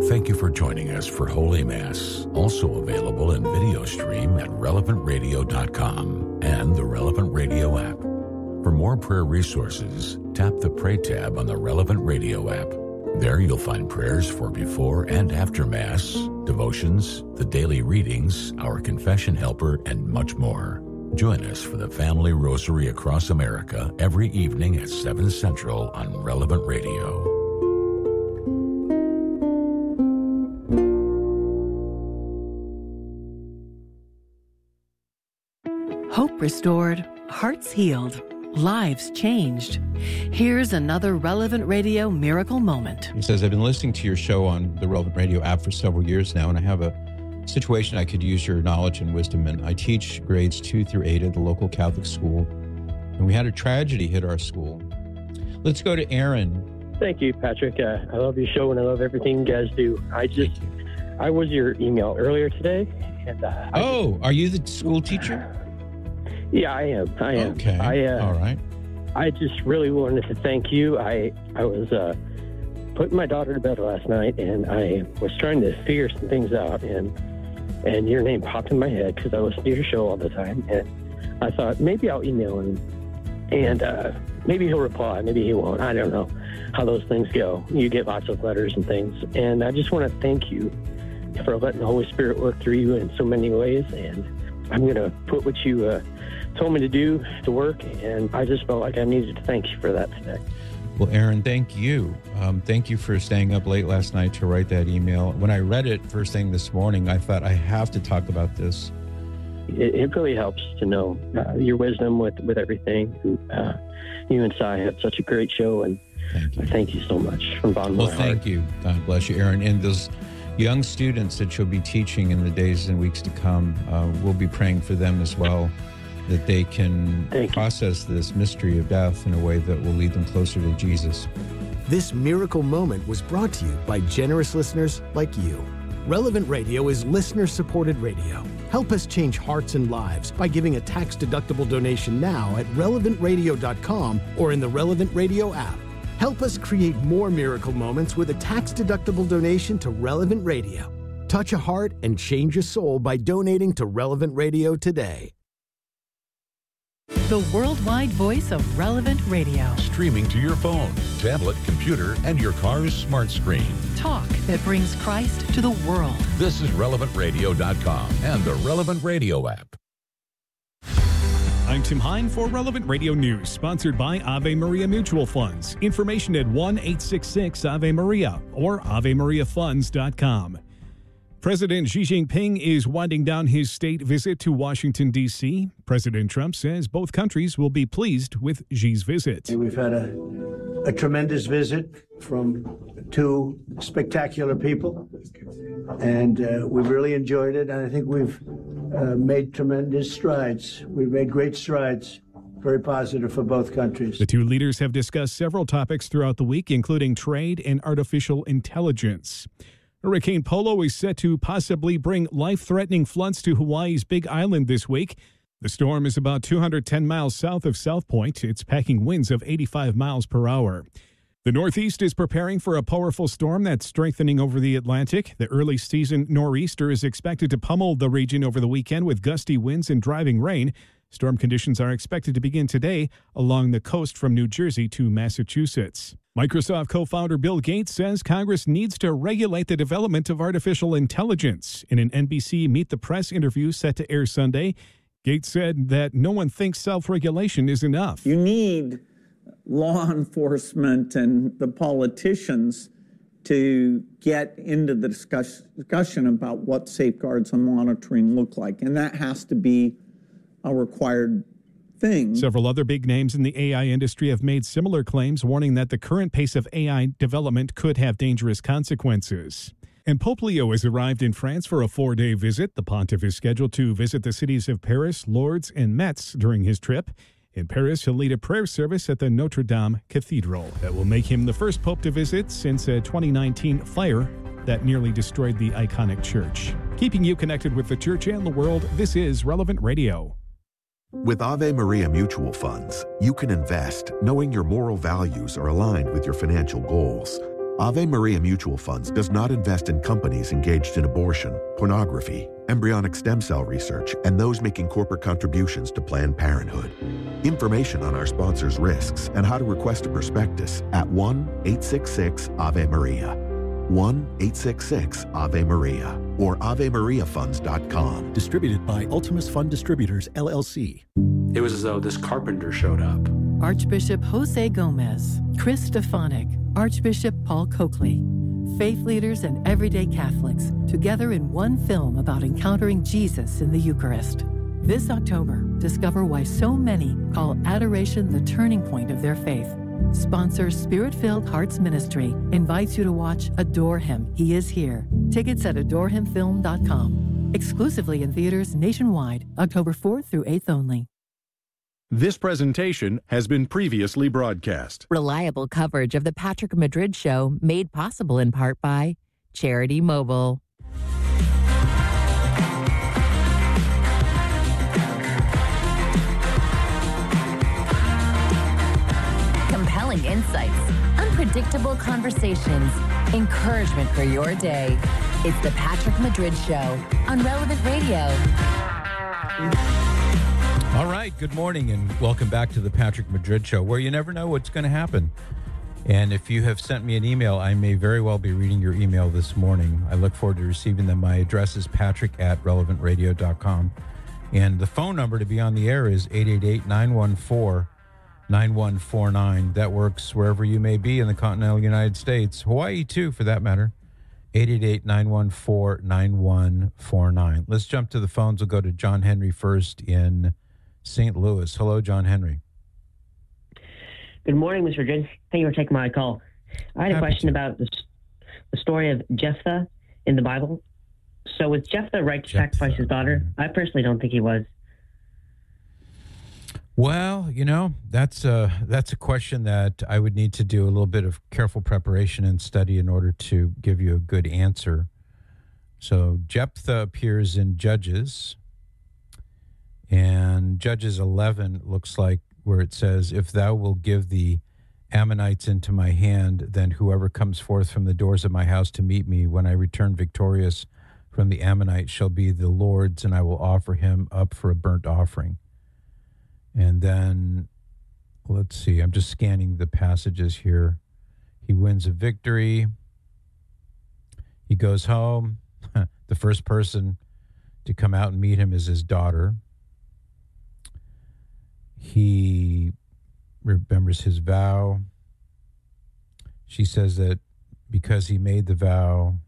Thank you for joining us for Holy Mass, also available in video stream at relevantradio.com and the Relevant Radio app. For more prayer resources, tap the Pray tab on the Relevant Radio app. There you'll find prayers for before and after Mass, devotions, the daily readings, our confession helper, and much more. Join us for the Family Rosary across America every evening at 7 Central on Relevant Radio. Hope restored, hearts healed, lives changed. Here's another Relevant Radio miracle moment. He says, I've been listening to your show on the Relevant Radio app for several years now, and I have a situation I could use your knowledge and wisdom in. I teach grades 2 through 8 at the local Catholic school, and we had a tragedy hit our school. Let's go to Aaron. Thank you, Patrick. I love your show, and I love everything you guys do. I was your email earlier today. And are you the school teacher? Yeah, I am. Okay. All right. I just really wanted to thank you. I was putting my daughter to bed last night, and I was trying to figure some things out, and your name popped in my head because I listen to your show all the time, and I thought maybe I'll email him, and maybe he'll reply, maybe he won't. I don't know how those things go. You get lots of letters and things, and I just want to thank you for letting the Holy Spirit work through you in so many ways, and I'm going to put what you told me to do to work, and I just felt like I needed to thank you for that today. Well, Aaron, thank you. Thank you for staying up late last night to write that email. When I read it first thing this morning, I thought I have to talk about this. It really helps to know your wisdom with everything. You and Cy have such a great show, and thank you so much from the bottom of my heart. Thank you. God bless you, Aaron. And those young students that you'll be teaching in the days and weeks to come, we'll be praying for them as well, that they can process this mystery of death in a way that will lead them closer to Jesus. This miracle moment was brought to you by generous listeners like you. Relevant Radio is listener-supported radio. Help us change hearts and lives by giving a tax-deductible donation now at relevantradio.com or in the Relevant Radio app. Help us create more miracle moments with a tax-deductible donation to Relevant Radio. Touch a heart and change a soul by donating to Relevant Radio today. The worldwide voice of Relevant Radio. Streaming to your phone, tablet, computer, and your car's smart screen. Talk that brings Christ to the world. This is relevantradio.com and the Relevant Radio app. I'm Tim Hine for Relevant Radio News, sponsored by Ave Maria Mutual Funds. Information at 1-866-AVE-MARIA or AveMariaFunds.com. President Xi Jinping is winding down his state visit to Washington, D.C. President Trump says both countries will be pleased with Xi's visit. We've had a tremendous visit from two spectacular people, and we've really enjoyed it, and I think we've made tremendous strides. We've made great strides, very positive for both countries. The two leaders have discussed several topics throughout the week, including trade and artificial intelligence. Hurricane Polo is set to possibly bring life-threatening floods to Hawaii's Big Island this week. The storm is about 210 miles south of South Point. It's packing winds of 85 miles per hour. The Northeast is preparing for a powerful storm that's strengthening over the Atlantic. The early season nor'easter is expected to pummel the region over the weekend with gusty winds and driving rain. Storm conditions are expected to begin today along the coast from New Jersey to Massachusetts. Microsoft co-founder Bill Gates says Congress needs to regulate the development of artificial intelligence. In an NBC Meet the Press interview set to air Sunday, Gates said that no one thinks self-regulation is enough. You need law enforcement and the politicians to get into the discussion about what safeguards and monitoring look like, and that has to be a required thing. Several other big names in the AI industry have made similar claims, warning that the current pace of AI development could have dangerous consequences. And Pope Leo has arrived in France for a 4-day visit. The pontiff is scheduled to visit the cities of Paris, Lourdes, and Metz during his trip. In Paris, he'll lead a prayer service at the Notre Dame Cathedral. That will make him the first pope to visit since a 2019 fire that nearly destroyed the iconic church. Keeping you connected with the church and the world, this is Relevant Radio. With Ave Maria Mutual Funds, you can invest knowing your moral values are aligned with your financial goals. Ave Maria Mutual Funds does not invest in companies engaged in abortion, pornography, embryonic stem cell research, and those making corporate contributions to Planned Parenthood. Information on our sponsors' risks and how to request a prospectus at 1-866-AVE-MARIA. 1-866-AVE-MARIA or AveMariaFunds.com. Distributed by Ultimus Fund Distributors, LLC. It was as though this carpenter showed up. Archbishop Jose Gomez, Chris Stefanik, Archbishop Paul Coakley. Faith leaders and everyday Catholics together in one film about encountering Jesus in the Eucharist. This October, discover why so many call adoration the turning point of their faith. Sponsor Spirit-Filled Hearts Ministry invites you to watch Adore Him, He Is Here. Tickets at adorehimfilm.com. Exclusively in theaters nationwide, October 4th through 8th only. This presentation has been previously broadcast. Reliable coverage of the Patrick Madrid Show made possible in part by Charity Mobile. Compelling insights, unpredictable conversations, encouragement for your day. It's the Patrick Madrid Show on Relevant Radio. All right, good morning and welcome back to the Patrick Madrid Show, where you never know what's going to happen. And if you have sent me an email, I may very well be reading your email this morning. I look forward to receiving them. My address is patrick@relevantradio.com. And the phone number to be on the air is 888-914-9149. That works wherever you may be in the continental United States. Hawaii, too, for that matter. 888-914-9149. Let's jump to the phones. We'll go to John Henry first in St. Louis. Hello, John Henry. Good morning, Mr. Madrid. Thank you for taking my call. I had a question about the story of Jephthah in the Bible. So was Jephthah right to sacrifice his daughter? I personally don't think he was. Well, you know, that's a question that I would need to do a little bit of careful preparation and study in order to give you a good answer. So Jephthah appears in Judges, and Judges 11 looks like where it says, "If thou wilt give the Ammonites into my hand, then whoever comes forth from the doors of my house to meet me when I return victorious from the Ammonites shall be the Lord's, and I will offer him up for a burnt offering." And then, let's see, I'm just scanning the passages here. He wins a victory. He goes home. The first person to come out and meet him is his daughter. He remembers his vow. She says that because he made the vow,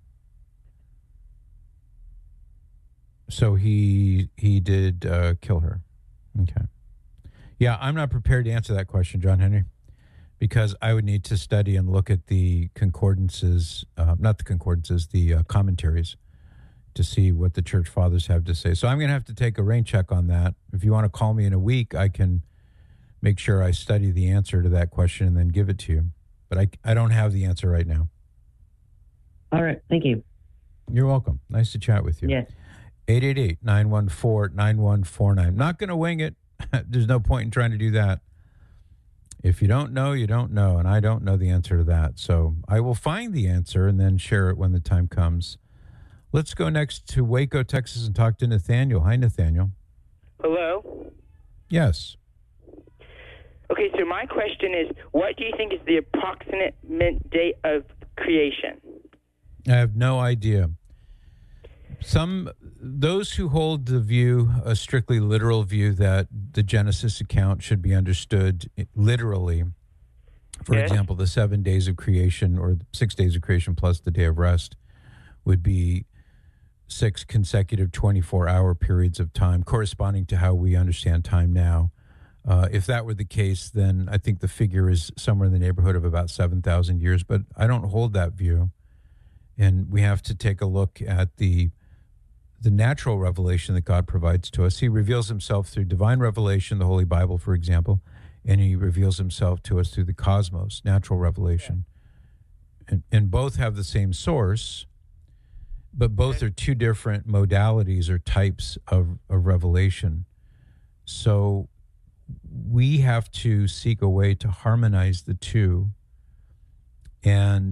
so he did kill her. Okay. Yeah, I'm not prepared to answer that question, John Henry, because I would need to study and look at the concordances, the commentaries, to see what the church fathers have to say. So I'm going to have to take a rain check on that. If you want to call me in a week, I can make sure I study the answer to that question and then give it to you. But I don't have the answer right now. All right. Thank you. You're welcome. Nice to chat with you. Yes. 888-914-9149. Not going to wing it. There's no point in trying to do that. If you don't know, you don't know, and I don't know the answer to that. So I will find the answer and then share it when the time comes. Let's go next to Waco, Texas, and talk to Nathaniel. Hi, Nathaniel. Hello? Yes. Okay, so my question is, what do you think is the approximate date of creation? I have no idea. Those who hold the view, a strictly literal view, that the Genesis account should be understood literally. For example, the 7 days of creation, or 6 days of creation plus the day of rest, would be 6 consecutive 24-hour periods of time, corresponding to how we understand time now. If that were the case, then I think the figure is somewhere in the neighborhood of about 7,000 years, but I don't hold that view. And we have to take a look at the natural revelation that God provides to us. He reveals himself through divine revelation, the Holy Bible, for example, and he reveals himself to us through the cosmos, natural revelation. And both have the same source, but both are two different modalities or types of revelation. So we have to seek a way to harmonize the two. And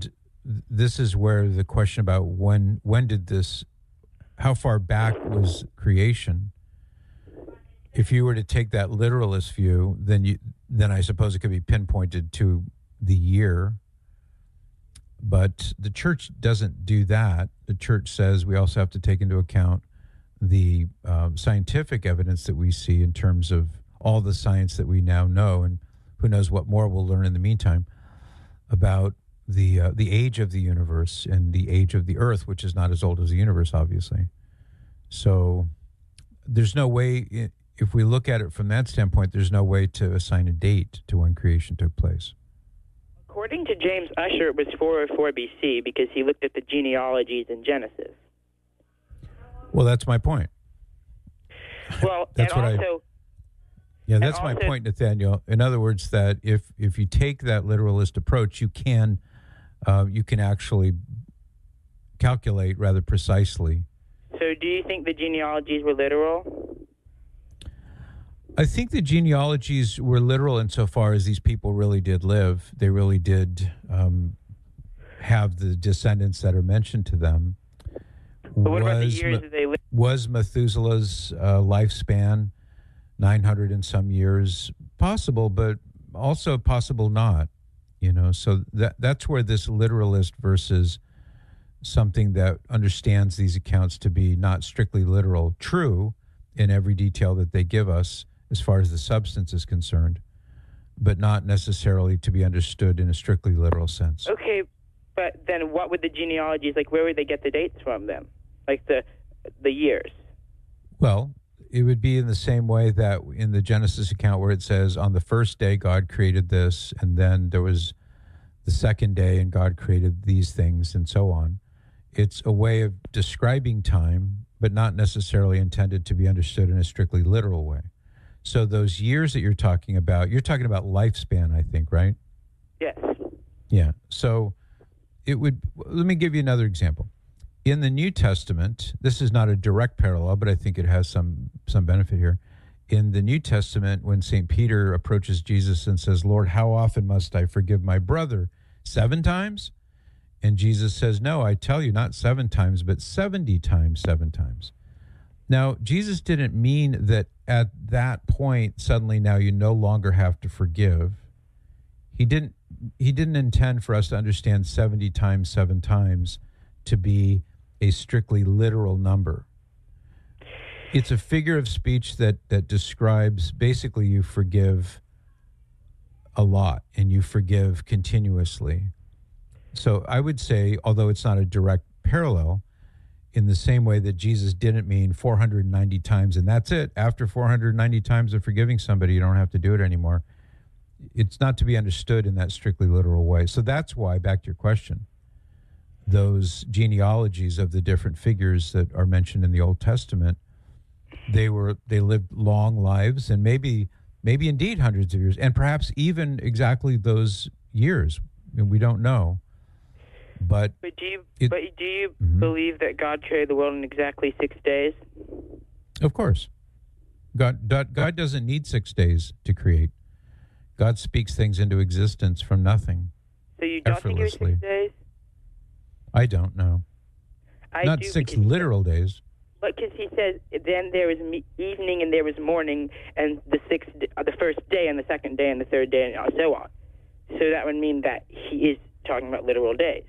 this is where the question about when did this, how far back was creation? If you were to take that literalist view, then I suppose it could be pinpointed to the year. But the church doesn't do that. The church says we also have to take into account the scientific evidence that we see in terms of all the science that we now know, and who knows what more we'll learn in the meantime about the age of the universe and the age of the earth, which is not as old as the universe, obviously. So there's no way, if we look at it from that standpoint, there's no way to assign a date to when creation took place. According to James Ussher, it was 404 BC because he looked at the genealogies in Genesis. Well, that's my point. Well, that's and what also... that's my point, Nathaniel. In other words, that if you take that literalist approach, you can actually calculate rather precisely. So do you think the genealogies were literal? I think the genealogies were literal insofar as these people really did live. They really did have the descendants that are mentioned to them. But what about the years that they lived? Was Methuselah's lifespan 900 and some years? Possible, but also possible not. So that's where this literalist versus something that understands these accounts to be not strictly literal, true in every detail that they give us as far as the substance is concerned, but not necessarily to be understood in a strictly literal sense. Okay, but then what would the genealogies, like where would they get the dates from then? Like the years? Well, it would be in the same way that in the Genesis account where it says on the first day God created this, and then there was the second day and God created these things and so on. It's a way of describing time, but not necessarily intended to be understood in a strictly literal way. So those years that you're talking about lifespan, I think, right? Yes. Yeah. So let me give you another example. In the New Testament, this is not a direct parallel, but I think it has some benefit here. In the New Testament, when St. Peter approaches Jesus and says, Lord, how often must I forgive my brother? 7 times? And Jesus says, no, I tell you, not 7 times, but 70 times, 7 times. Now, Jesus didn't mean that at that point, suddenly now you no longer have to forgive. He didn't intend for us to understand 70 times, 7 times to be a strictly literal number. It's a figure of speech that describes, basically, you forgive a lot and you forgive continuously. So I would say, although it's not a direct parallel, in the same way that Jesus didn't mean 490 times and that's it. After 490 times of forgiving somebody, you don't have to do it anymore. It's not to be understood in that strictly literal way. So that's why, back to your question, those genealogies of the different figures that are mentioned in the Old Testament, they lived long lives and maybe indeed hundreds of years, and perhaps even exactly those years. I mean, we don't know. But do you believe that God created the world in exactly 6 days? Of course. God doesn't need 6 days to create. God speaks things into existence from nothing. So you don't think it was 6 days? I don't know. Not 6 literal days. But because he says, then there was evening and there was morning, and the first day and the second day and the third day and so on. So that would mean that he is talking about literal days.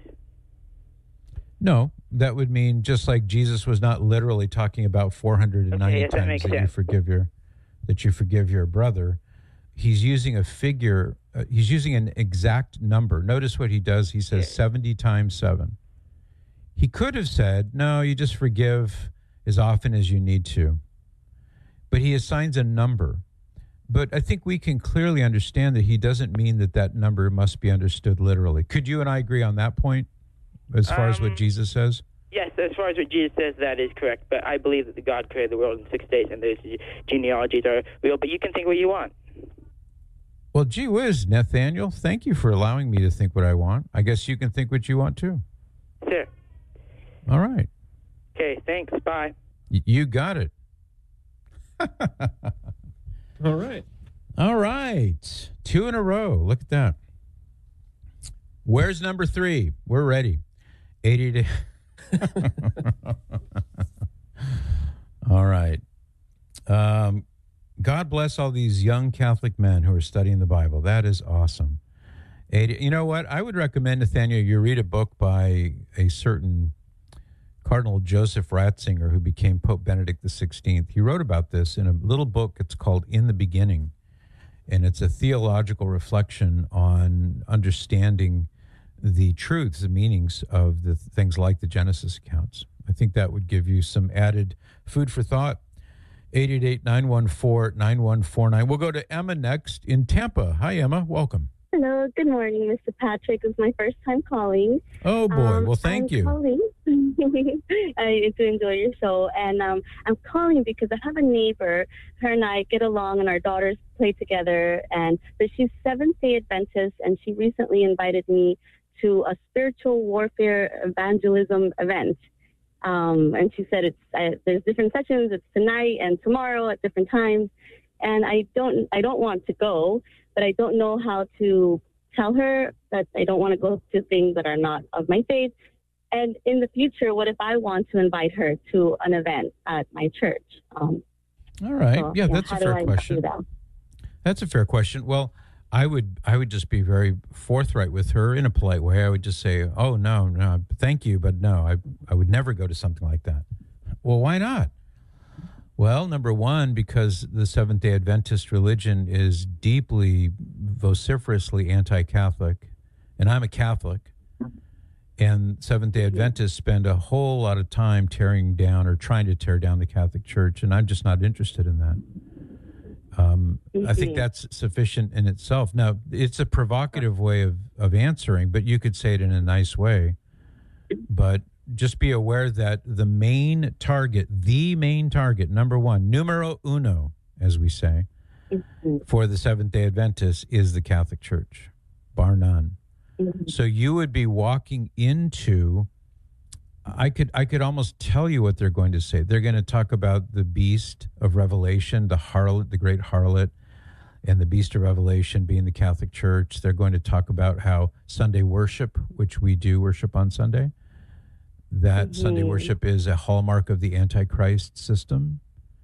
No, that would mean just like Jesus was not literally talking about 490 times that you forgive your brother. He's using a figure. He's using an exact number. Notice what he does. He says 70 times 7. He could have said, no, you just forgive as often as you need to. But he assigns a number. But I think we can clearly understand that he doesn't mean that number must be understood literally. Could you and I agree on that point as far as what Jesus says? Yes, as far as what Jesus says, that is correct. But I believe that God created the world in 6 days and those genealogies are real. But you can think what you want. Well, gee whiz, Nathaniel, thank you for allowing me to think what I want. I guess you can think what you want too. Sure. All right. Okay, thanks. Bye. You got it. All right. 2 in a row. Look at that. Where's number 3? We're ready. 80 All right. God bless all these young Catholic men who are studying the Bible. That is awesome. 80, you know what? I would recommend, Nathaniel, you read a book by a certain Cardinal Joseph Ratzinger, who became Pope Benedict XVI. He wrote about this in a little book. It's called In the Beginning, and it's a theological reflection on understanding the truths, the meanings of the things like the Genesis accounts. I think that would give you some added food for thought. 888-914-9149. We'll go to Emma next in Tampa. Hi, Emma. Welcome. Hello. Good morning, Mr. Patrick. It's my first time calling. Oh, boy. Well, thank you. I do enjoy your show. And I'm calling because I have a neighbor. Her and I get along, and our daughters play together. But she's Seventh-day Adventist, and she recently invited me to a spiritual warfare evangelism event. And she said there's different sessions. It's tonight and tomorrow at different times. And I don't want to go, but I don't know how to tell her that I don't want to go to things that are not of my faith. And in the future, what if I want to invite her to an event at my church? All right. So, that's a fair question. That's a fair question. Well, I would just be very forthright with her in a polite way. I would just say, oh, no, thank you, but no, I would never go to something like that. Well, why not? Well, number one, because the Seventh-day Adventist religion is deeply, vociferously anti-Catholic, and I'm a Catholic, and Seventh-day Adventists spend a whole lot of time tearing down or trying to tear down the Catholic Church, and I'm just not interested in that. I think that's sufficient in itself. Now, it's a provocative way of answering, but you could say it in a nice way. But just be aware that the main target, number one, numero uno, as we say, for the Seventh-day Adventists is the Catholic Church, bar none. So you would be walking into, I could almost tell you what they're going to say. They're going to talk about the beast of Revelation, the harlot, the great harlot, and the beast of Revelation being the Catholic Church. They're going to talk about how Sunday worship, which we do worship on Sunday, that Sunday worship is a hallmark of the Antichrist system,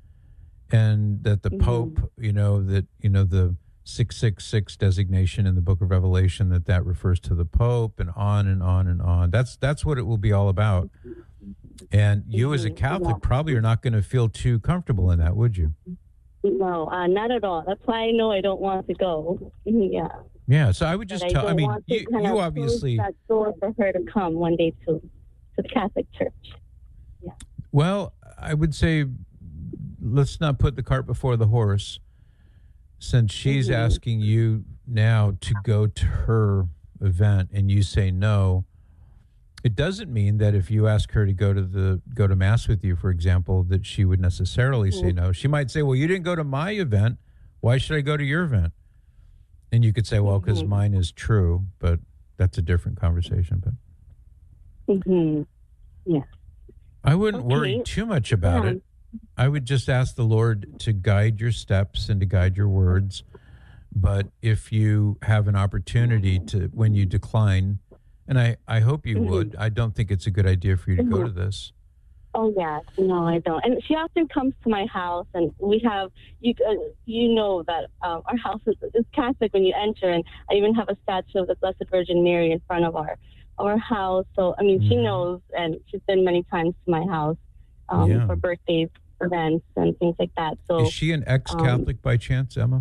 and that the Pope, the 666 designation in the Book of Revelation, that refers to the Pope, and on and on and on. That's what it will be all about. And you as a Catholic probably are not going to feel too comfortable in that, would you? No, not at all. That's why I know I don't want to go. Yeah. Yeah, so I would just tell, you obviously... that door for her to come one day to the Catholic Church. Yeah. Well, I would say let's not put the cart before the horse. Since she's asking you now to go to her event and you say no, it doesn't mean that if you ask her to go to Mass with you, for example, that she would necessarily say no. She might say, well, you didn't go to my event. Why should I go to your event? And you could say, well, because mine is true, but that's a different conversation. But yeah, I wouldn't worry too much about it. I would just ask the Lord to guide your steps and to guide your words. But if you have an opportunity to, when you decline, and I hope you would, I don't think it's a good idea for you to go to this. Oh, yeah. No, I don't. And she often comes to my house, and we have, you know that our house is Catholic when you enter, and I even have a statue of the Blessed Virgin Mary in front of our house. So, I mean, she knows, and she's been many times to my house for birthdays, events, and things like that. So, is she an ex-Catholic by chance, Emma?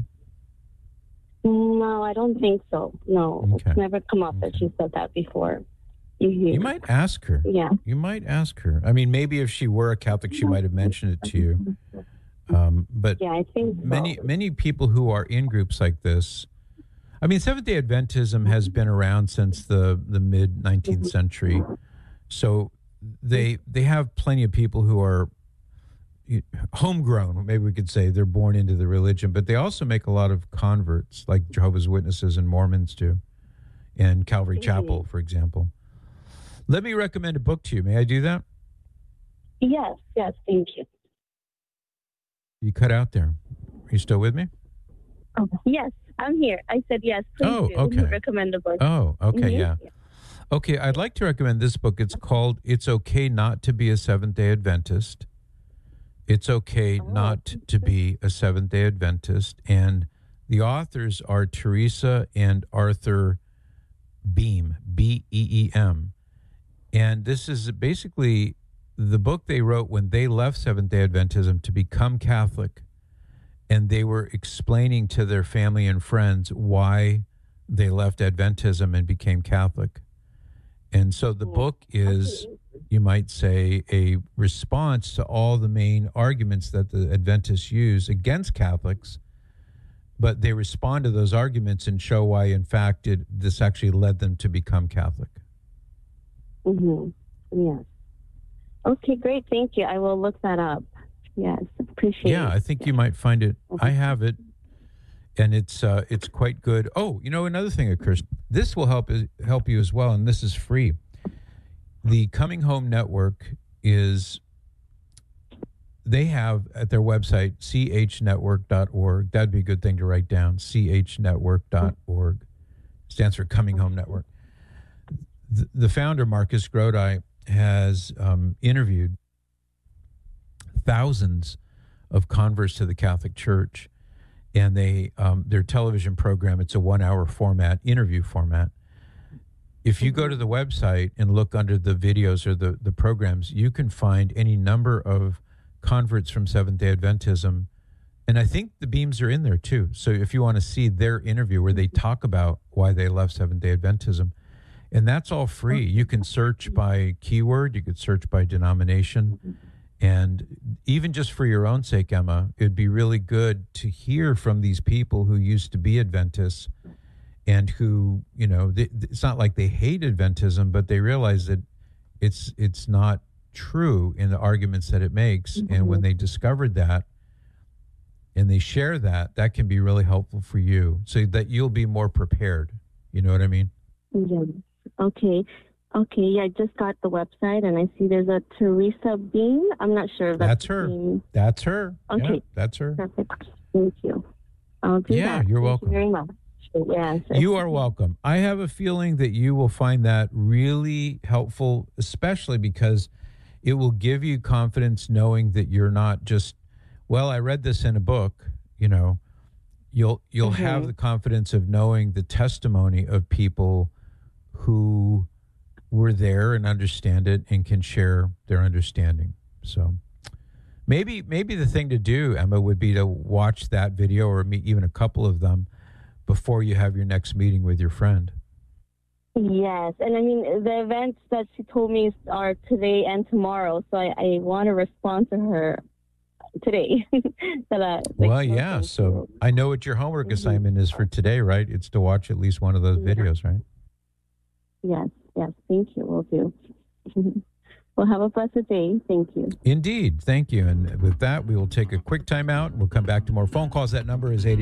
No, I don't think so. No, it's never come up that she said that before. You might ask her. Yeah. You might ask her. I mean, maybe if she were a Catholic, she might have mentioned it to you. But yeah, I think so. Many people who are in groups like this, I mean, Seventh-day Adventism has been around since the mid-19th century. So they have plenty of people who are homegrown, maybe we could say. They're born into the religion, but they also make a lot of converts, like Jehovah's Witnesses and Mormons do, and Calvary Chapel, for example. Let me recommend a book to you. May I do that? Yes, thank you. You cut out there. Are you still with me? Yes, I'm here. I said yes, please do. Okay. Recommend the book. Oh, okay, Mhm. yeah. Okay, I'd like to recommend this book. It's called It's Okay Not to Be a Seventh-day Adventist. It's Okay Not to Be a Seventh-day Adventist. And the authors are Teresa and Arthur Beam, B-E-E-M. And this is basically the book they wrote when they left Seventh-day Adventism to become Catholic. And they were explaining to their family and friends why they left Adventism and became Catholic. And so the book is, you might say, a response to all the main arguments that the Adventists use against Catholics, but they respond to those arguments and show why, in fact, this actually led them to become Catholic. Yes. Okay, great. Thank you. I will look that up. Yes, appreciate it. Yeah, I think you might find it. I have it, and it's quite good. Oh, another thing occurs. This will help you as well, and this is free. The Coming Home Network they have at their website, chnetwork.org. That'd be a good thing to write down, chnetwork.org. Stands for Coming Home Network. The founder, Marcus Grodi, has interviewed thousands of converts to the Catholic Church, and their television program, it's a 1-hour format, interview format. If you go to the website and look under the videos or the programs, you can find any number of converts from Seventh-day Adventism, and I think the Beams are in there too. So if you want to see their interview where they talk about why they left Seventh-day Adventism, and that's all free. You can search by keyword, you could search by denomination, and even just for your own sake, Emma, it'd be really good to hear from these people who used to be Adventists and who, it's not like they hate Adventism, but they realize that it's not true in the arguments that it makes. And when they discovered that and they share that can be really helpful for you so that you'll be more prepared. You know what I mean? Yeah. Okay. Yeah, I just got the website and I see there's a Teresa Beam. I'm not sure if that's her. That's her. Okay. Yeah, that's her. Perfect. Thank you. I'll do that. Yeah, you're welcome. Thank you very much. Yes. You are welcome. I have a feeling that you will find that really helpful, especially because it will give you confidence knowing that you're not just, well, I read this in a book, you'll have the confidence of knowing the testimony of people who were there and understand it and can share their understanding. So maybe the thing to do, Emma, would be to watch that video or even a couple of them before you have your next meeting with your friend. Yes, and I mean, the events that she told me are today and tomorrow, so I want to respond to her today. So I know what your homework assignment is for today, right? It's to watch at least one of those videos, right? Yes, thank you, will do. Well, have a blessed day. Thank you. Indeed, thank you. And with that, we will take a quick time out. We'll come back to more phone calls. That number is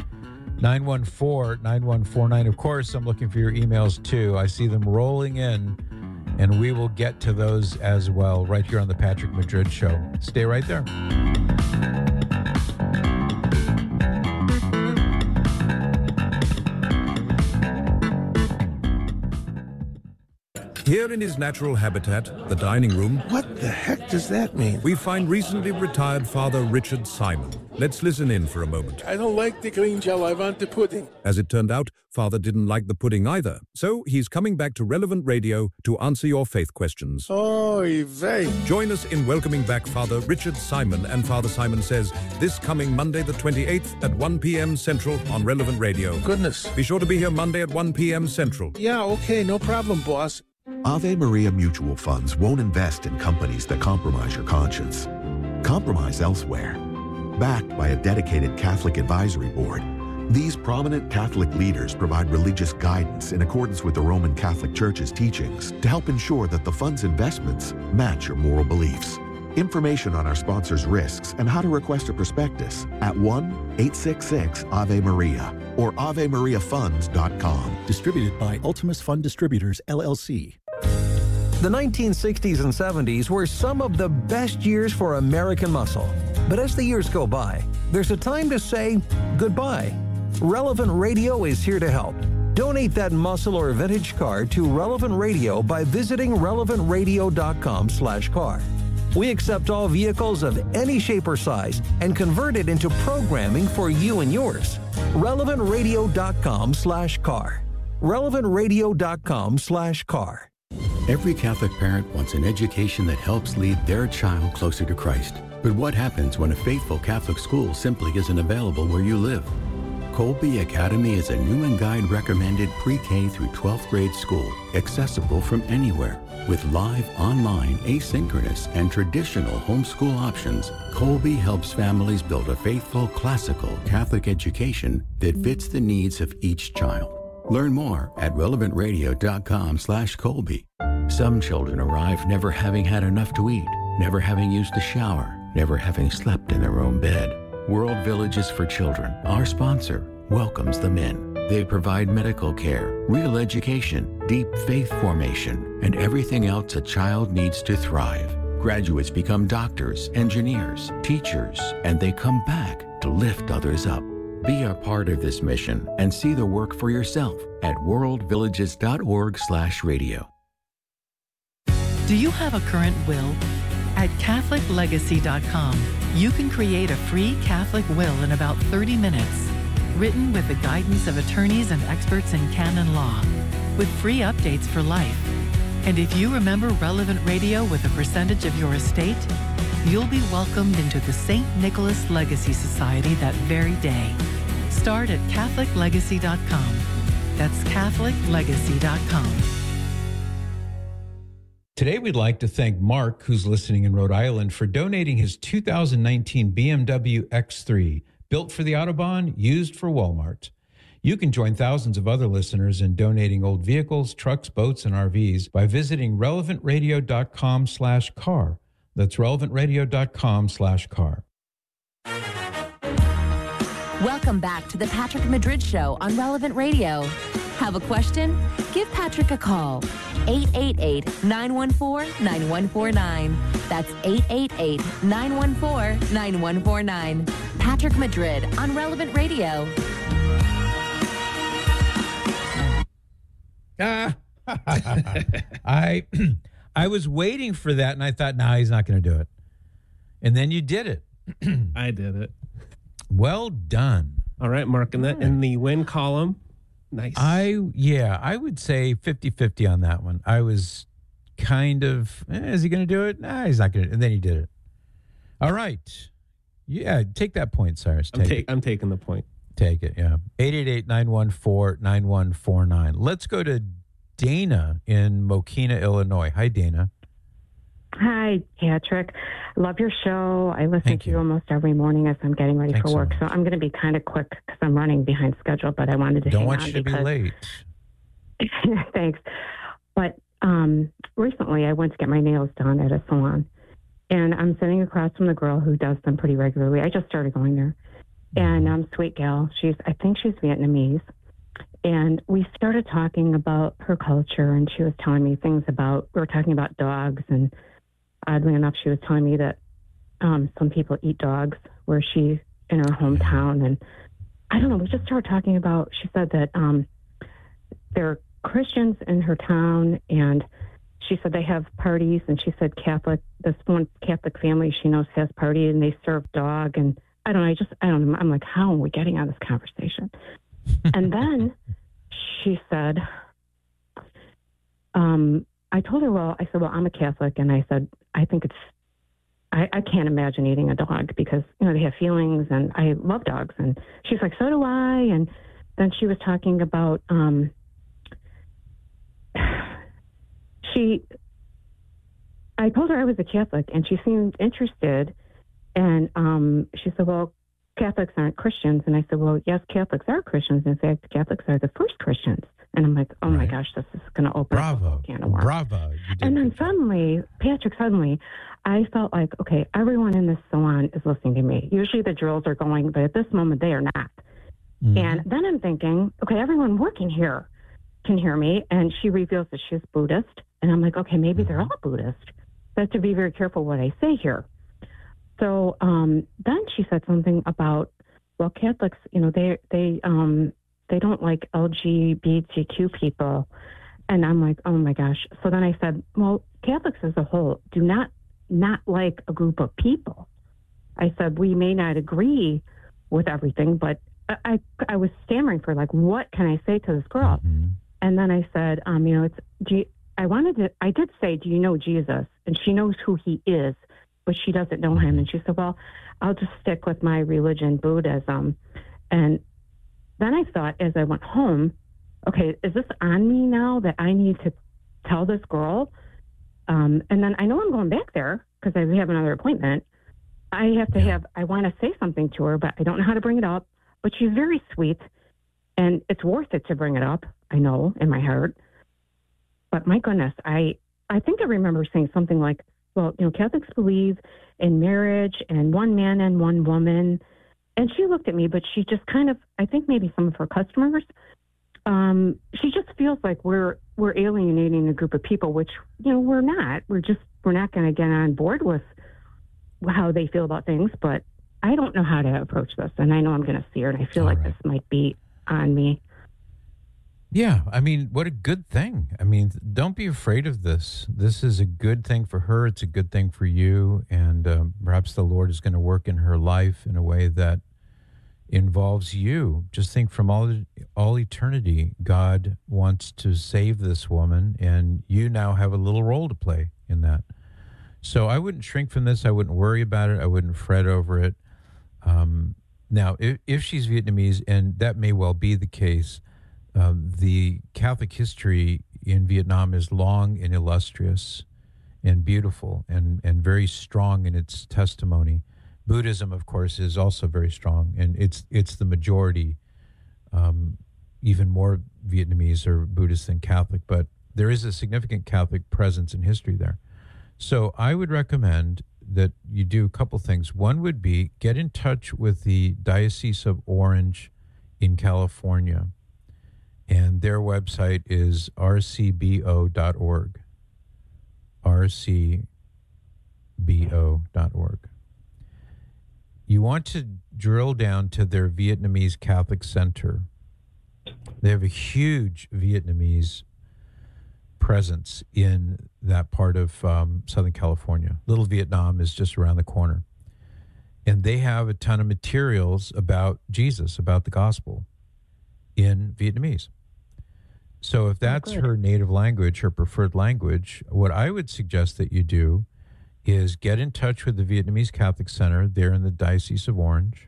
888-914-9149. Of course, I'm looking for your emails too. I see them rolling in, and we will get to those as well right here on the Patrick Madrid Show. Stay right there. Here in his natural habitat, the dining room... What the heck does that mean? ...we find recently retired Father Richard Simon. Let's listen in for a moment. I don't like the green gel, I want the pudding. As it turned out, Father didn't like the pudding either. So he's coming back to Relevant Radio to answer your faith questions. Oy vey. Join us in welcoming back Father Richard Simon and Father Simon Says this coming Monday the 28th at 1 p.m. Central on Relevant Radio. Goodness. Be sure to be here Monday at 1 p.m. Central. Yeah, okay, no problem, boss. Ave Maria Mutual Funds won't invest in companies that compromise your conscience. Compromise elsewhere. Backed by a dedicated Catholic advisory board, these prominent Catholic leaders provide religious guidance in accordance with the Roman Catholic Church's teachings to help ensure that the fund's investments match your moral beliefs. Information on our sponsors' risks and how to request a prospectus at 1-866-AVE-MARIA or AveMariaFunds.com. Distributed by Ultimus Fund Distributors, LLC. The 1960s and 70s were some of the best years for American muscle. But as the years go by, there's a time to say goodbye. Relevant Radio is here to help. Donate that muscle or vintage car to Relevant Radio by visiting relevantradio.com/car. We accept all vehicles of any shape or size and convert it into programming for you and yours. relevantradio.com/car. relevantradio.com/car. Every Catholic parent wants an education that helps lead their child closer to Christ. But what happens when a faithful Catholic school simply isn't available where you live? Colby Academy is a new and guide recommended pre-K through 12th grade school, accessible from anywhere. With live, online, asynchronous, and traditional homeschool options, Colby helps families build a faithful, classical Catholic education that fits the needs of each child. Learn more at relevantradio.com/Colby. Some children arrive never having had enough to eat, never having used a shower, never having slept in their own bed. World Villages for Children, our sponsor, welcomes them in. They provide medical care, real education, deep faith formation, and everything else a child needs to thrive. Graduates become doctors, engineers, teachers, and they come back to lift others up. Be a part of this mission and see the work for yourself at worldvillages.org/radio. Do you have a current will? At CatholicLegacy.com, you can create a free Catholic will in about 30 minutes, written with the guidance of attorneys and experts in canon law, with free updates for life. And if you remember Relevant Radio with a percentage of your estate, you'll be welcomed into the St. Nicholas Legacy Society that very day. Start at CatholicLegacy.com. That's CatholicLegacy.com. Today, we'd like to thank Mark, who's listening in Rhode Island, for donating his 2019 BMW X3, built for the Autobahn, used for Walmart. You can join thousands of other listeners in donating old vehicles, trucks, boats, and RVs by visiting relevantradio.com/car. That's relevantradio.com/car. Welcome back to the Patrick Madrid Show on Relevant Radio. Have a question? Give Patrick a call. 888-914-9149. That's 888-914-9149. Patrick Madrid on Relevant Radio. I was waiting for that, and I thought, nah, he's not going to do it. And then you did it. I did it. Well done. All right, marking that in the win column. Nice. I would say 50-50 on that one. I was kind of, is he going to do it? Nah, he's not going to. And then he did it. All right. Yeah, take that point, Cyrus. I'm taking the point. Take it, yeah. 888-914-9149. Let's go to Dana in Mokina, Illinois. Hi, Dana. Hi, Patrick. Love your show. I listen to you almost every morning as I'm getting ready for work. So I'm going to be kind of quick because I'm running behind schedule, but I wanted to Don't want you to be late. Thanks. But recently I went to get my nails done at a salon, and I'm sitting across from the girl who does them pretty regularly. I just started going there. And sweet gal, I think she's Vietnamese. And we started talking about her culture, and she was telling me we were talking about dogs, and oddly enough, she was telling me that some people eat dogs in her hometown. And I don't know, we just started talking about, she said that there are Christians in her town, and she said they have parties, and she said this one Catholic family she knows has parties, and they serve dog, and I don't know. I'm like, how are we getting on this conversation? And then she said, I told her, I said, I'm a Catholic. And I said, I think I can't imagine eating a dog because, they have feelings, and I love dogs. And she's like, so do I. And then she was talking about, I told her I was a Catholic, and she seemed interested. And she said, well, Catholics aren't Christians. And I said, well, yes, Catholics are Christians. In fact, Catholics are the first Christians. And I'm like, oh, my gosh, this is going to open up a can of worms. Bravo. And then suddenly, I felt like, okay, everyone in this salon is listening to me. Usually the drills are going, but at this moment, they are not. Mm-hmm. And then I'm thinking, okay, everyone working here can hear me. And she reveals that she's Buddhist. And I'm like, okay, maybe they're all Buddhist. So I have to be very careful what I say here. So then she said something about well, Catholics, they don't like LGBTQ people. And I'm like, oh my gosh. So then I said, well, Catholics as a whole do not like a group of people. I said, we may not agree with everything, but I was stammering for like, what can I say to this girl? Mm-hmm. And then I said, I did say, do you know Jesus? And she knows who he is, but she doesn't know him. And she said, well, I'll just stick with my religion, Buddhism. And then I thought, as I went home, okay, is this on me now that I need to tell this girl? And then I know I'm going back there because I have another appointment. I want to say something to her, but I don't know how to bring it up. But she's very sweet, and it's worth it to bring it up. I know in my heart. But my goodness, I think I remember saying something like, well, Catholics believe in marriage and one man and one woman. And she looked at me, but she just kind of, I think maybe some of her customers, she just feels like we're alienating a group of people, which, we're not. We're not going to get on board with how they feel about things. But I don't know how to approach this. And I know I'm going to see her, and I feel like this might be on me. Yeah, I mean, what a good thing. I mean, don't be afraid of this. This is a good thing for her. It's a good thing for you. And perhaps the Lord is going to work in her life in a way that involves you. Just think from all eternity, God wants to save this woman, and you now have a little role to play in that. So I wouldn't shrink from this. I wouldn't worry about it. I wouldn't fret over it. Now, if she's Vietnamese, and that may well be the case, the Catholic history in Vietnam is long and illustrious and beautiful and very strong in its testimony. Buddhism, of course, is also very strong, and it's the majority. Even more Vietnamese are Buddhist than Catholic, but there is a significant Catholic presence in history there. So I would recommend that you do a couple things. One would be get in touch with the Diocese of Orange in California. And their website is rcbo.org. rcbo.org. You want to drill down to their Vietnamese Catholic Center. They have a huge Vietnamese presence in that part of Southern California. Little Vietnam is just around the corner. And they have a ton of materials about Jesus, about the gospel, in Vietnamese. So if that's her native language, her preferred language, what I would suggest that you do is get in touch with the Vietnamese Catholic Center there in the Diocese of Orange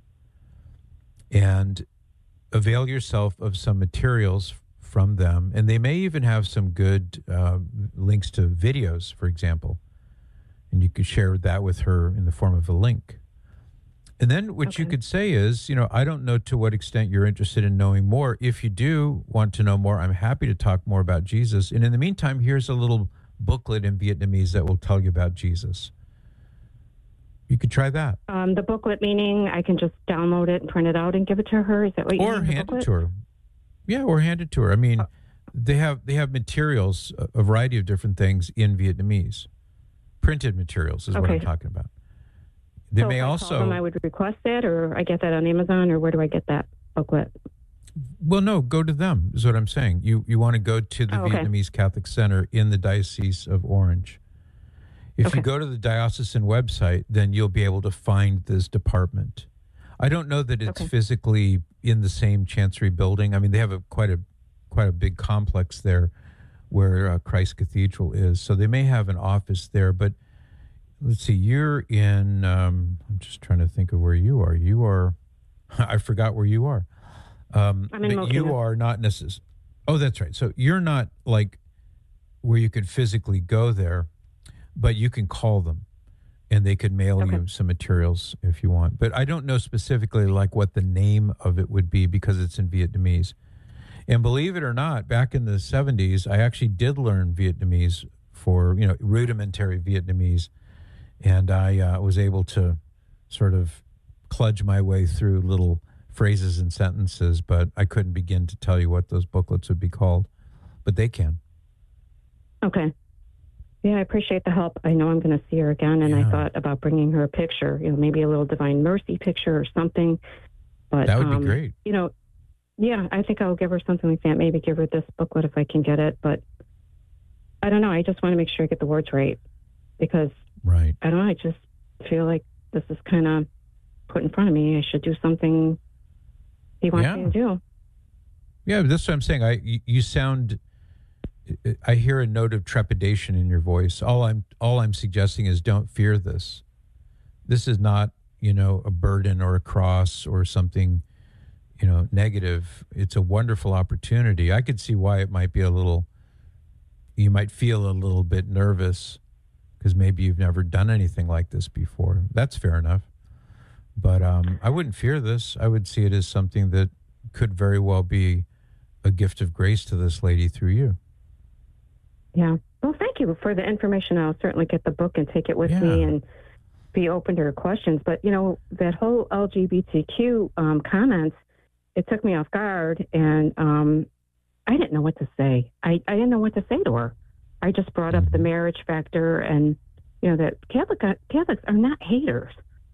and avail yourself of some materials from them. And they may even have some good links to videos, for example. And you could share that with her in the form of a link. And then what you could say is, I don't know to what extent you're interested in knowing more. If you do want to know more, I'm happy to talk more about Jesus. And in the meantime, here's a little booklet in Vietnamese that will tell you about Jesus. You could try that. The booklet meaning I can just download it and print it out and give it to her? Is that what you mean? Or hand it to her. Yeah, or hand it to her. I mean, they have materials, a variety of different things in Vietnamese. Printed materials is what I'm talking about. They may also. I would request that, or I get that on Amazon, or where do I get that booklet? Well, no, go to them is what I'm saying. You want to go to the Vietnamese Catholic Center in the Diocese of Orange. If you go to the diocesan website, then you'll be able to find this department. I don't know that it's physically in the same Chancery building. I mean, they have quite a big complex there where Christ Cathedral is. So they may have an office there, but let's see, you're in, I'm just trying to think of where you are. You are, I forgot where you are. I'm in Mokina. You are not necessarily, oh, that's right. So you're not like where you could physically go there, but you can call them and they could mail you some materials if you want. But I don't know specifically like what the name of it would be because it's in Vietnamese. And believe it or not, back in the 70s, I actually did learn Vietnamese for, rudimentary Vietnamese. And I was able to sort of kludge my way through little phrases and sentences, but I couldn't begin to tell you what those booklets would be called. But they can. Okay. Yeah, I appreciate the help. I know I'm going to see her again, and I thought about bringing her a picture, maybe a little Divine Mercy picture or something. But that would be great. You know, yeah, I think I'll give her something like that. Maybe give her this booklet if I can get it. But I don't know. I just want to make sure I get the words right because I don't know. I just feel like this is kind of put in front of me. I should do something he wants me to do. Yeah, that's what I'm saying. You sound. I hear a note of trepidation in your voice. All I'm suggesting is don't fear this. This is not, a burden or a cross or something, negative. It's a wonderful opportunity. I could see why it might be you might feel a little bit nervous because maybe you've never done anything like this before. That's fair enough. But I wouldn't fear this. I would see it as something that could very well be a gift of grace to this lady through you. Yeah. Well, thank you for the information. I'll certainly get the book and take it with me and be open to her questions. But, that whole LGBTQ comments, it took me off guard, and I didn't know what to say. I didn't know what to say to her. I just brought up the marriage factor and, that Catholics are not haters.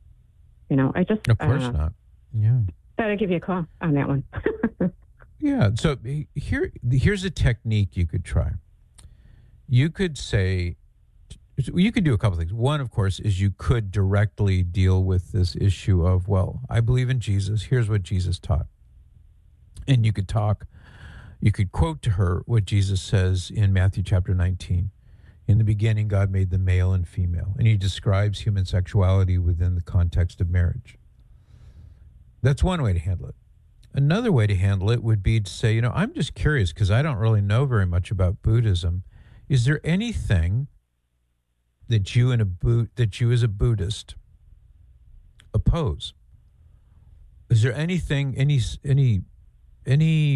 I just... Of course not. Yeah. Thought I'd give you a call on that one. Yeah. So here's a technique you could try. You could do a couple things. One, of course, is you could directly deal with this issue of, well, I believe in Jesus. Here's what Jesus taught. And you could quote to her what Jesus says in Matthew chapter 19. In the beginning, God made them male and female. And he describes human sexuality within the context of marriage. That's one way to handle it. Another way to handle it would be to say, I'm just curious because I don't really know very much about Buddhism. Is there anything that you as a Buddhist oppose? Is there anything, any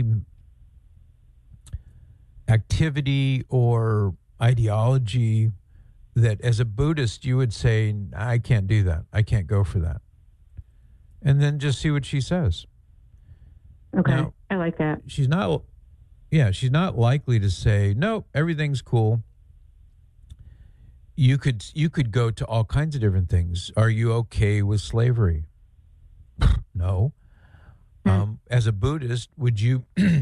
activity or ideology that as a Buddhist you would say, I can't do that. I can't go for that. And then just see what she says. Okay. Now, I like that. She's not likely to say, no, everything's cool. You could go to all kinds of different things. Are you okay with slavery? No. As a Buddhist, would you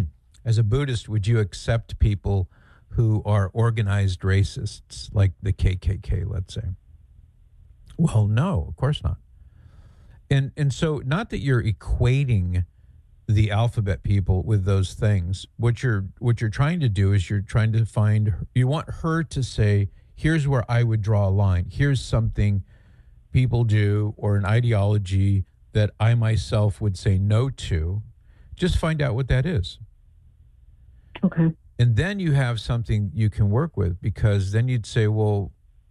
accept people who are organized racists, like the KKK, let's say? Well, no, of course not. And so not that you're equating the alphabet people with those things. What you're trying to do is you want her to say, here's where I would draw a line. Here's something people do or an ideology that I myself would say no to. Just find out what that is. Okay. And then you have something you can work with, because then you'd say, well,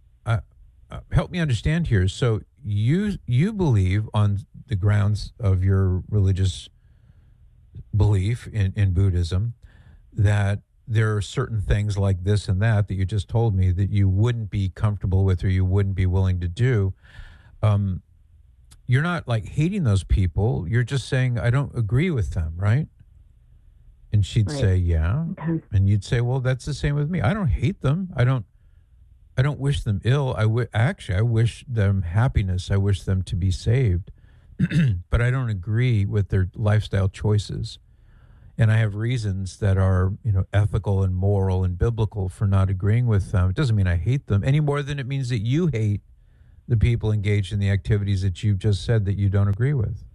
help me understand here. So you believe on the grounds of your religious belief in Buddhism that there are certain things like this and that you just told me that you wouldn't be comfortable with or you wouldn't be willing to do. You're not like hating those people. You're just saying, I don't agree with them, right? And she'd say, yeah. Okay. And you'd say, well, that's the same with me. I don't hate them. I don't wish them ill. I wish them happiness. I wish them to be saved. But I don't agree with their lifestyle choices. And I have reasons that are, ethical and moral and biblical for not agreeing with them. It doesn't mean I hate them any more than it means that you hate the people engaged in the activities that you've just said that you don't agree with.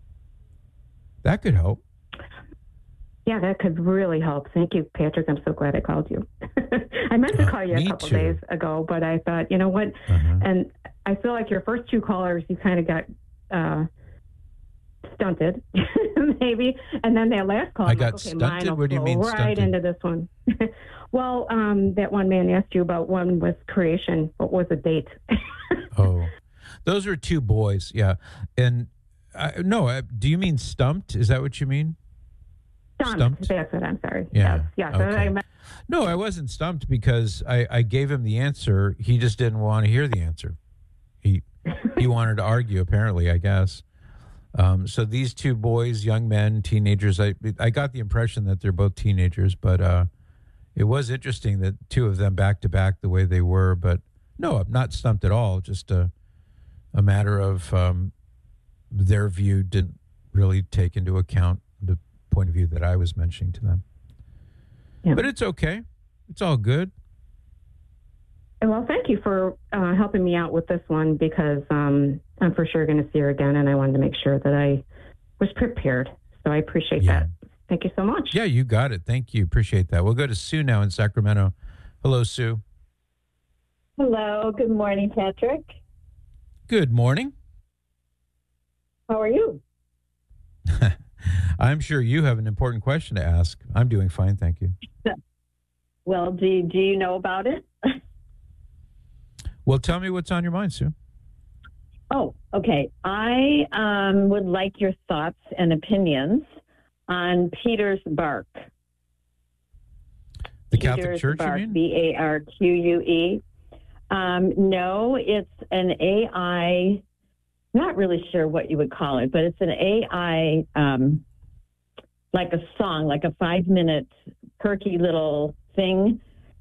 That could help. Yeah, that could really help. Thank you, Patrick. I'm so glad I called you. I meant to call you a couple days ago, but I thought, you know what? And I feel like your first two callers, you kind of got stunted, maybe. And then that last call, I got stunted? What do you mean right stunted? Into this one. Well, that one man asked you about one with creation. What was the date? Oh, those are two boys. Yeah. And do you mean stumped? Is that what you mean? Stumped. That's it. I'm sorry. Yeah. Yes. Okay. No, I wasn't stumped because I gave him the answer. He just didn't want to hear the answer. He wanted to argue, apparently, I guess. So these two boys, young men, teenagers, I got the impression that they're both teenagers, but it was interesting that two of them back to back the way they were. But no, I'm not stumped at all. Just a matter of their view really take into account the point of view that I was mentioning to them. Yeah. But it's okay. It's all good. Well, thank you for helping me out with this one, because I'm for sure going to see her again, and I wanted to make sure that I was prepared. So I appreciate that. Thank you so much. Yeah, you got it. Thank you. Appreciate that. We'll go to Sue now in Sacramento. Hello, Sue. Hello. Good morning, Patrick. Good morning. How are you? I'm sure you have an important question to ask. I'm doing fine, thank you. Well, do you know about it? Well, tell me what's on your mind, Sue. Oh, okay. I would like your thoughts and opinions on Peter's Bark. The Catholic Church, Bark, you mean? BARQUE. No, it's an AI, not really sure what you would call it, but it's an AI, like a song, like a 5-minute perky little thing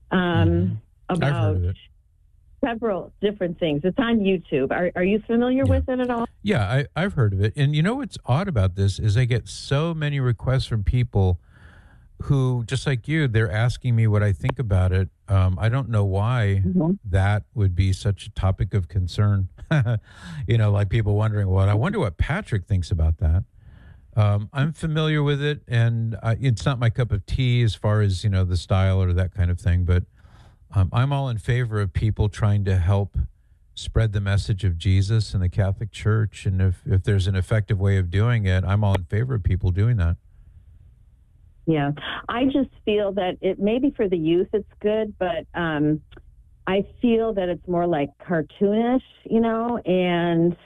about several different things. It's on YouTube. Are you familiar with it at all? Yeah, I've heard of it. And you know what's odd about this is I get so many requests from people who, just like you, they're asking me what I think about it. I don't know why that would be such a topic of concern. Like people wondering, well, I wonder what Patrick thinks about that. I'm familiar with it, and it's not my cup of tea as far as, the style or that kind of thing, but I'm all in favor of people trying to help spread the message of Jesus in the Catholic Church, and if there's an effective way of doing it, I'm all in favor of people doing that. Yeah, I just feel that it maybe for the youth it's good, but I feel that it's more like cartoonish, and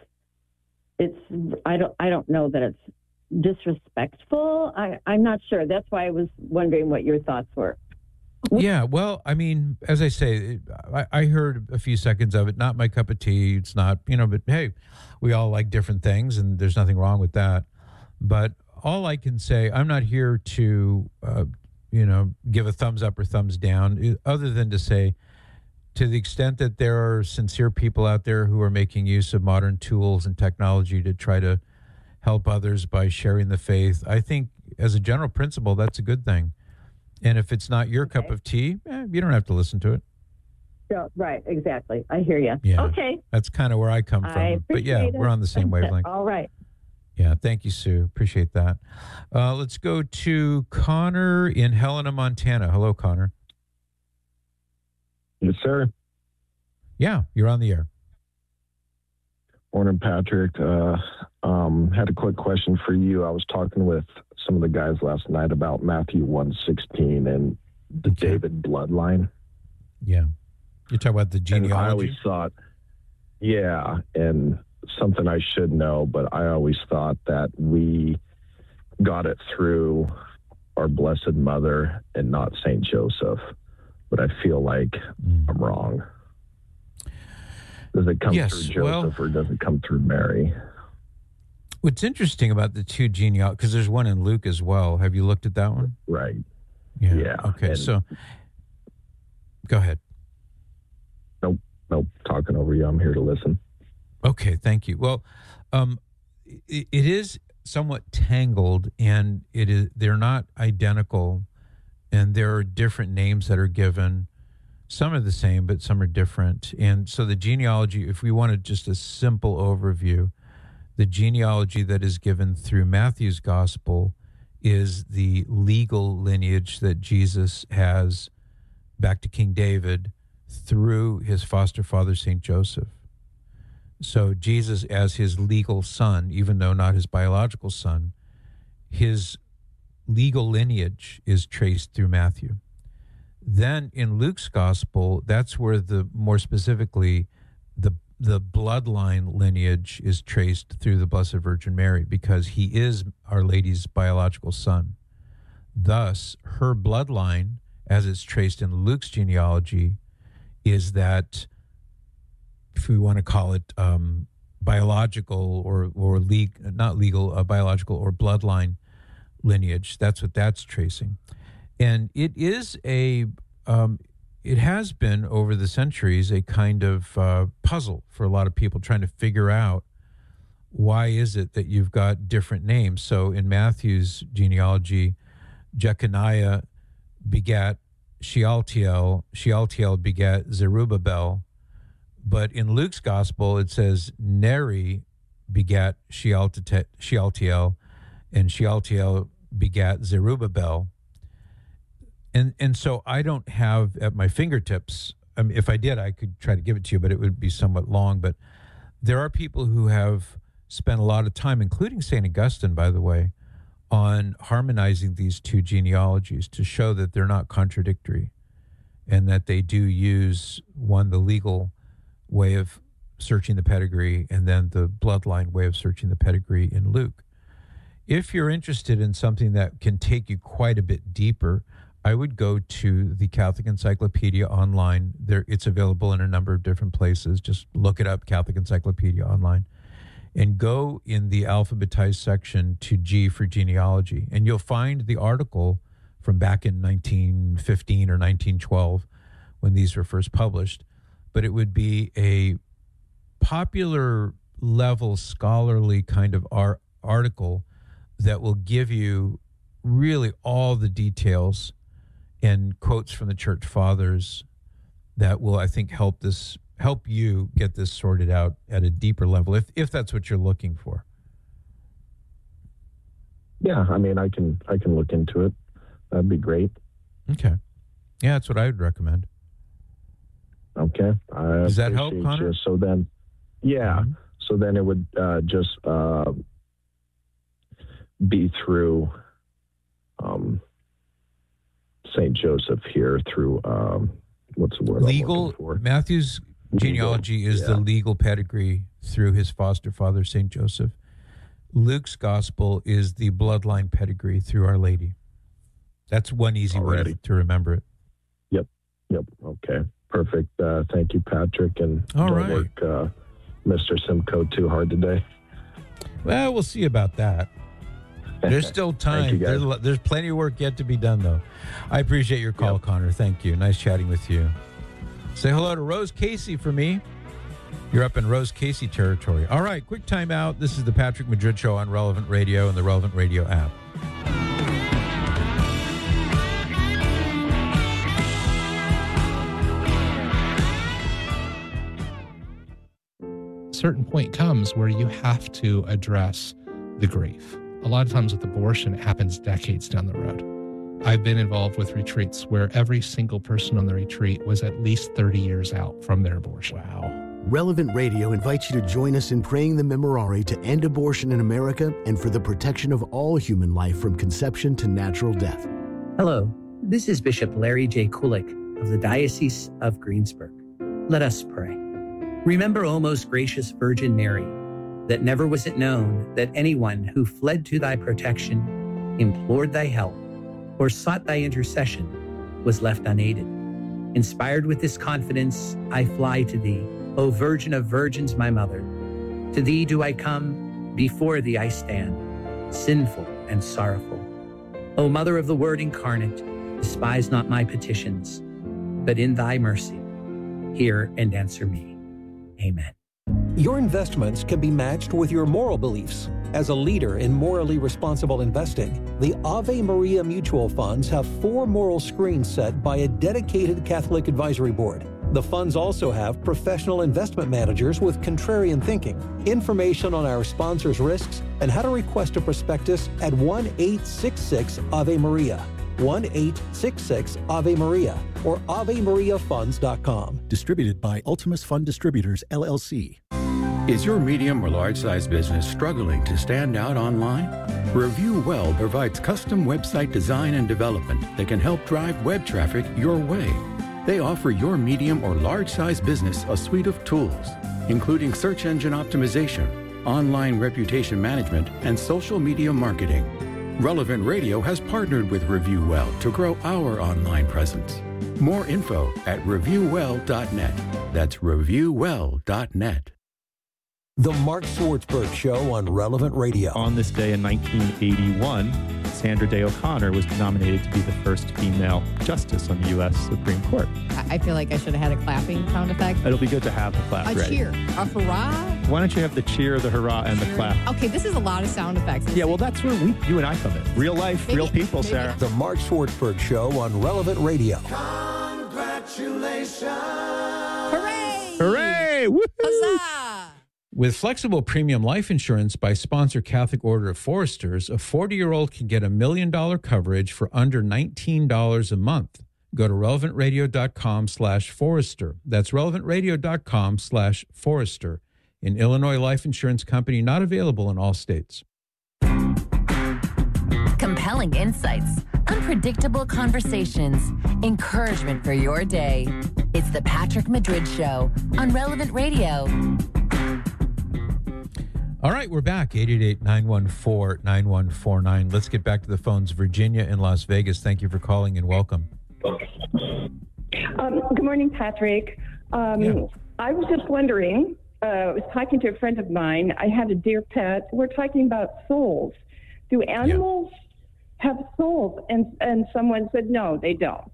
I don't know that it's disrespectful. I'm not sure. That's why I was wondering what your thoughts were. Yeah, well, I mean, as I say, I heard a few seconds of it. Not my cup of tea. It's not, but hey, we all like different things, and there's nothing wrong with that. But all I can say, I'm not here to, give a thumbs up or thumbs down, other than to say, to the extent that there are sincere people out there who are making use of modern tools and technology to try to help others by sharing the faith, I think as a general principle, that's a good thing. And if it's not your cup of tea, you don't have to listen to it. Yeah, right, exactly. I hear you. Yeah, okay. That's kind of where I come from. But yeah, we're on the same wavelength. All right. Yeah, thank you, Sue. Appreciate that. Let's go to Connor in Helena, Montana. Hello, Connor. Yes, sir. Yeah, you're on the air. Morning, Patrick. Had a quick question for you. I was talking with some of the guys last night about Matthew 1:16 and the David bloodline. Yeah. You're talking about the genealogy? And I always thought, and something I should know, but I always thought that we got it through our Blessed Mother and not St. Joseph. But I feel like I'm wrong. Does it come through Joseph or does it come through Mary? What's interesting about the two genealogies, because there's one in Luke as well. Have you looked at that one? Right. Yeah. Okay. So go ahead. Nope. Talking over you. I'm here to listen. Okay. Thank you. Well, it is somewhat tangled, and they're not identical, and there are different names that are given. Some are the same, but some are different. And so the genealogy, if we wanted just a simple overview, the genealogy that is given through Matthew's gospel is the legal lineage that Jesus has back to King David through his foster father, St. Joseph. So Jesus, as his legal son, even though not his biological son, his legal lineage is traced through Matthew. Then in Luke's gospel, that's where more specifically, the bloodline lineage is traced through the Blessed Virgin Mary, because he is Our Lady's biological son. Thus, her bloodline, as it's traced in Luke's genealogy, is that, if we want to call it biological biological or bloodline lineage. That's what that's tracing. And it is it has been over the centuries a kind of puzzle for a lot of people trying to figure out why is it that you've got different names? So in Matthew's genealogy, Jeconiah begat Shealtiel, Shealtiel begat Zerubbabel, but in Luke's gospel it says Neri begat Shealtiel, and Shealtiel begat Zerubbabel. And so I don't have at my fingertips, I mean, if I did, I could try to give it to you, but it would be somewhat long. But there are people who have spent a lot of time, including St. Augustine, by the way, on harmonizing these two genealogies to show that they're not contradictory and that they do use one, the legal way of searching the pedigree, and then the bloodline way of searching the pedigree in Luke. If you're interested in something that can take you quite a bit deeper, I would go to the Catholic Encyclopedia online. It's available in a number of different places. Just look it up, Catholic Encyclopedia online, and go in the alphabetized section to G for genealogy. And you'll find the article from back in 1915 or 1912 when these were first published. But it would be a popular level scholarly kind of article that will give you really all the details and quotes from the church fathers that will, I think, help you get this sorted out at a deeper level, if that's what you're looking for. Yeah, I mean, I can look into it. That'd be great. Okay. Yeah, that's what I would recommend. Okay. Does that help, Connor? You. So then, yeah. Mm-hmm. So then it would just be through St. Joseph here through, what's the word? Legal. Matthew's genealogy is the legal pedigree through his foster father, St. Joseph. Luke's gospel is the bloodline pedigree through Our Lady. That's one easy way to remember it. Yep. Okay. Perfect. Thank you, Patrick. And don't work Mr. Simcoe too hard today. Well, we'll see about that. There's still time. There's plenty of work yet to be done, though. I appreciate your call, Connor. Thank you. Nice chatting with you. Say hello to Rose Casey for me. You're up in Rose Casey territory. All right, quick time out. This is the Patrick Madrid Show on Relevant Radio and the Relevant Radio app. A certain point comes where you have to address the grief. A lot of times with abortion, it happens decades down the road. I've been involved with retreats where every single person on the retreat was at least 30 years out from their abortion. Wow. Relevant Radio invites you to join us in praying the Memorare to end abortion in America and for the protection of all human life from conception to natural death. Hello, this is Bishop Larry J. Kulik of the Diocese of Greensburg. Let us pray. Remember, O most gracious Virgin Mary, that never was it known that anyone who fled to thy protection, implored thy help, or sought thy intercession was left unaided. Inspired with this confidence, I fly to thee, O Virgin of Virgins, my mother. To thee do I come, before thee I stand, sinful and sorrowful. O Mother of the Word incarnate, despise not my petitions, but in thy mercy, hear and answer me. Amen. Your investments can be matched with your moral beliefs. As a leader in morally responsible investing, the Ave Maria Mutual Funds have 4 moral screens set by a dedicated Catholic advisory board. The funds also have professional investment managers with contrarian thinking. Information on our sponsors' risks and how to request a prospectus at 1-866-AVE-MARIA. 1-866-AVE-MARIA or AveMariaFunds.com. Distributed by Ultimus Fund Distributors, LLC. Is your medium or large-size business struggling to stand out online? Review Well provides custom website design and development that can help drive web traffic your way. They offer your medium or large-size business a suite of tools, including search engine optimization, online reputation management, and social media marketing. Relevant Radio has partnered with Review Well to grow our online presence. More info at reviewwell.net. That's reviewwell.net. The Mark Swartzberg Show on Relevant Radio. On this day in 1981, Sandra Day O'Connor was nominated to be the first female justice on the U.S. Supreme Court. I feel like I should have had a clapping sound effect. It'll be good to have the clap A ready. cheer. A hurrah? Why don't you have the cheer, the hurrah, and the clap? Okay, this is a lot of sound effects. Yeah, well, that's where you and I come in. Real life, real people, Sarah. The Mark Swartzberg Show on Relevant Radio. Congratulations. Hooray! Hooray! Woo-hoo! Huzzah! With flexible premium life insurance by Sponsor Catholic Order of Foresters, a 40-year-old can get $1 million coverage for under $19 a month. Go to relevantradio.com/Forester. That's relevantradio.com/Forester. An Illinois life insurance company not available in all states. Compelling insights, unpredictable conversations, encouragement for your day. It's the Patrick Madrid Show on Relevant Radio. All right, we're back. 888-914-9149. Let's get back to the phones. Virginia in Las Vegas, thank you for calling and welcome. Good morning, Patrick. I was just wondering, I was talking to a friend of mine. I had a dear pet. We're talking about souls. Do animals have souls? And someone said, no, they don't.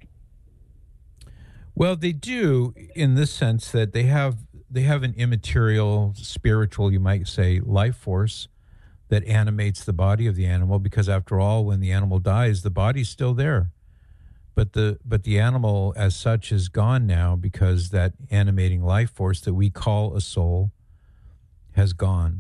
Well, they do in this sense that they have an immaterial, spiritual, you might say, life force that animates the body of the animal, because after all, when the animal dies, the body's still there. But the animal as such is gone now, because that animating life force that we call a soul has gone.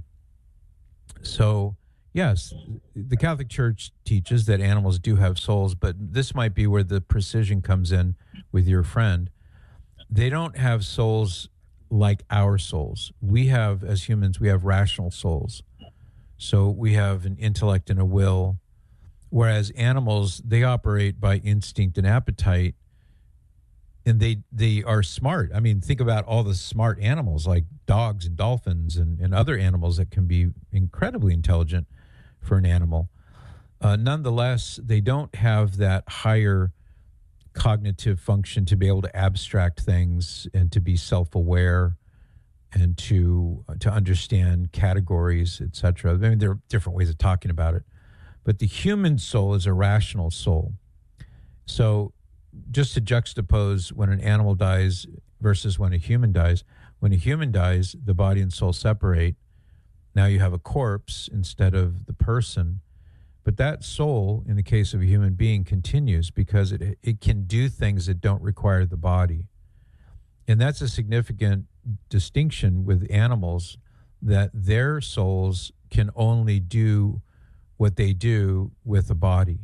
So, yes, the Catholic Church teaches that animals do have souls, but this might be where the precision comes in with your friend. They don't have souls like our souls. We have, as humans, we have rational souls. So we have an intellect and a will, whereas animals, they operate by instinct and appetite, and they are smart. I mean, think about all the smart animals like dogs and dolphins and other animals that can be incredibly intelligent for an animal. Nonetheless, they don't have that higher cognitive function to be able to abstract things and to be self-aware and to understand categories, etc. I mean, there are different ways of talking about it. But the human soul is a rational soul. So just to juxtapose when an animal dies versus when a human dies, when a human dies, the body and soul separate. Now you have a corpse instead of the person. But that soul, in the case of a human being, continues because it can do things that don't require the body. And that's a significant distinction with animals, that their souls can only do what they do with a body.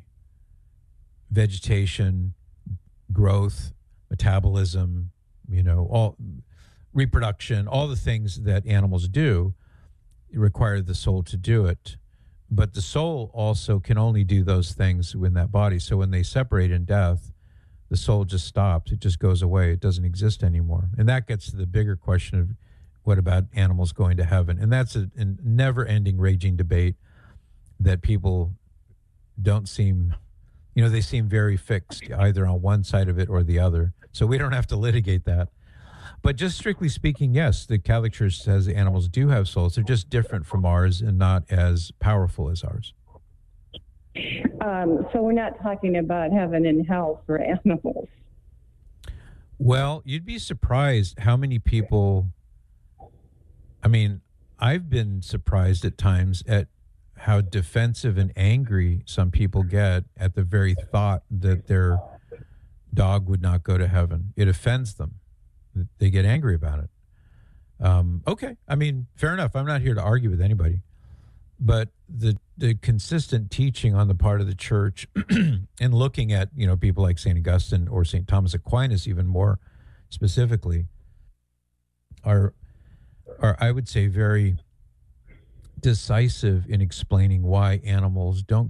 Vegetation, growth, metabolism, all reproduction, all the things that animals do require the soul to do it. But the soul also can only do those things in that body. So when they separate in death, the soul just stops. It just goes away. It doesn't exist anymore. And that gets to the bigger question of what about animals going to heaven? And that's a never-ending raging debate that people don't seem, they seem very fixed either on one side of it or the other. So we don't have to litigate that. But just strictly speaking, yes, the Catholic Church says animals do have souls. They're just different from ours and not as powerful as ours. So we're not talking about heaven and hell for animals. Well, you'd be surprised how many people, I've been surprised at times at how defensive and angry some people get at the very thought that their dog would not go to heaven. It offends them. They get angry about it. Okay, fair enough. I'm not here to argue with anybody. But the consistent teaching on the part of the church and looking at, people like St. Augustine or St. Thomas Aquinas even more specifically are I would say, very decisive in explaining why animals don't